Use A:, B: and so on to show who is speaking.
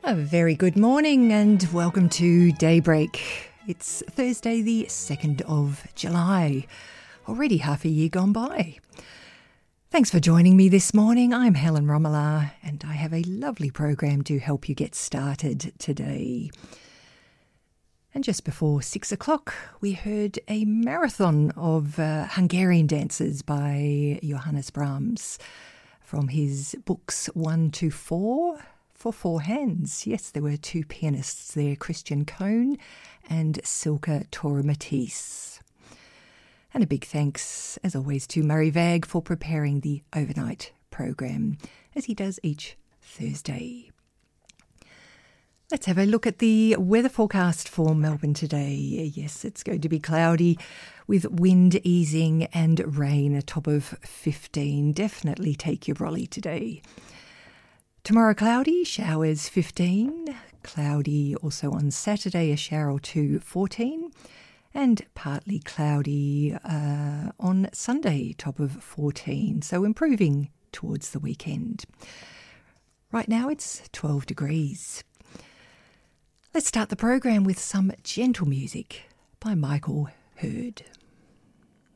A: A very good morning and welcome to Daybreak. It's Thursday the 2nd of July. Already half a year gone by. Thanks for joining me this morning. I'm Helen Romala and I have a lovely program to help you get started today. And just before 6 o'clock, we heard a marathon of Hungarian dances by Johannes Brahms from his books 1 to 4 for four hands. Yes, there were two pianists there, Christian Cohn and Silke Torre-Matisse. And a big thanks, as always, to Murray Vagg for preparing the overnight program, as he does each Thursday. Let's have a look at the weather forecast for Melbourne today. Yes, it's going to be cloudy with wind easing and rain, a top of 15. Definitely take your brolly today. Tomorrow cloudy, showers 15. Cloudy also on Saturday, a shower or two, 14. And partly cloudy on Sunday, top of 14. So improving towards the weekend. Right now it's 12 degrees. Let's start the program with some gentle music by Michael Hurd.